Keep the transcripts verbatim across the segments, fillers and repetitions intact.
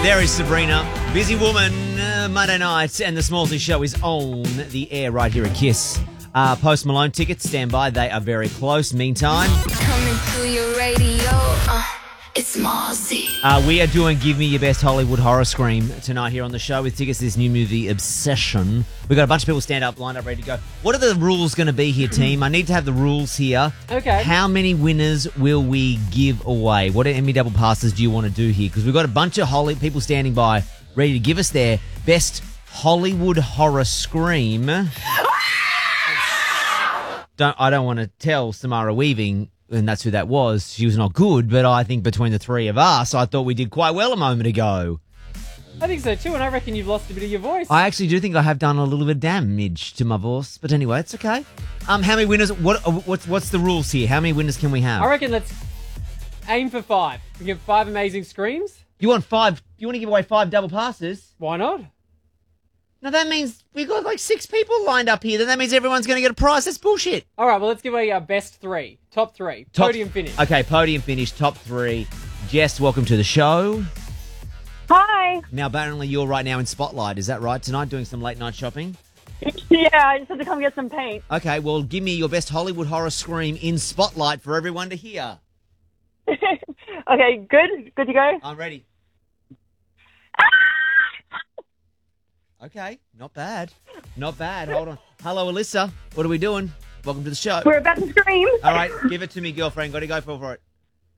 There is Sabrina. Busy woman, uh, Monday night, and the Smallsy Show is on the air right here at Kiss. Uh, Post Malone tickets, stand by. They are very close. Meantime, Coming through your radio, uh, it's Smallsy. uh, we are doing Give Me Your Best Hollywood Horror Scream tonight here on the show with tickets to this new movie, Obsession. We've got a bunch of people stand up, lined up, ready to go. What are the rules going to be here, team? I need to have the rules here. Okay. How many winners will we give away? What Emmy double passes do you want to do here? Because we've got a bunch of Holly people standing by, ready to give us their best Hollywood horror scream. Don't I don't want to tell Samara Weaving, and that's who that was. She was not good, but I think between the three of us, I thought we did quite well a moment ago. I think so too, and I reckon you've lost a bit of your voice. I actually do think I have done a little bit of damage to my voice, but anyway, it's okay. Um, how many winners? What what's what's the rules here? How many winners can we have? I reckon let's aim for five. We give five amazing screams. You want five? You want to give away five double passes? Why not? No, that means we've got like six people lined up here. Then that means everyone's going to get a prize. That's bullshit. All right, well, let's give away our best three. Top three. Top- Podium finish. Okay, podium finish, top three. Jess, welcome to the show. Hi. Now, apparently you're right now in Spotlight. Is that right? Tonight doing some late night shopping? Yeah, I just had to come get some paint. Okay, well, give me your best Hollywood horror scream in Spotlight for everyone to hear. Okay, good? Good to go? I'm ready. Okay, not bad. Not bad. Hold on. Hello, Alyssa. What are we doing? Welcome to the show. We're about to scream. All right, give it to me, girlfriend. Got to go for, for it.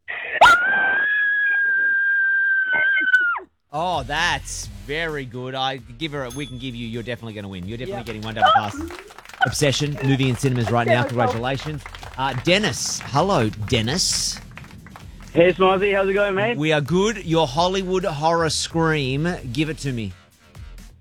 Oh, that's very good. I give her. A, we can give you. You're definitely going to win. You're definitely Yep. getting one double pass. Obsession movie in cinemas right now. Congratulations, uh, Dennis. Hello, Dennis. Hey, Smallsy, how's it going, mate? We are good. Your Hollywood horror scream. Give it to me.